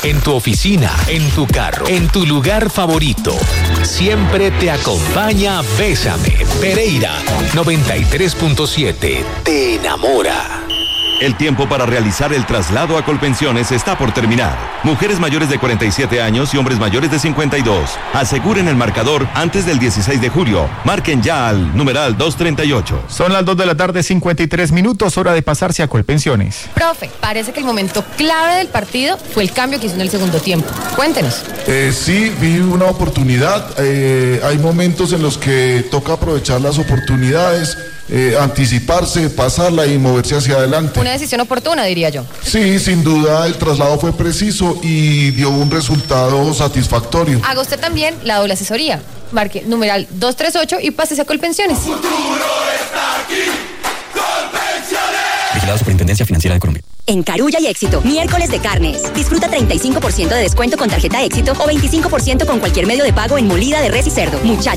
En tu oficina, en tu carro, en tu lugar favorito. Siempre te acompaña Bésame. Pereira 93.7. Te enamora. El tiempo para realizar el traslado a Colpensiones está por terminar. Mujeres mayores de 47 años y hombres mayores de 52. Aseguren el marcador antes del 16 de julio. Marquen ya al numeral 238. Son las 2:53 p.m, hora de pasarse a Colpensiones. Profe, parece que el momento clave del partido fue el cambio que hizo en el segundo tiempo. Cuéntenos. Sí, vi una oportunidad. Hay momentos en los que toca aprovechar las oportunidades, anticiparse, pasarla y moverse hacia adelante. Una decisión oportuna, diría yo. Sí, sin duda el traslado fue preciso y dio un resultado satisfactorio. Haga usted también la doble asesoría. Marque numeral 238 y pásese a Colpensiones. El futuro está aquí. Colpensiones. Vigilado Superintendencia Financiera de Colombia. En Carulla y Éxito, miércoles de carnes. Disfruta 35% de descuento con tarjeta Éxito o 25% con cualquier medio de pago en molida de res y cerdo. Muchachos.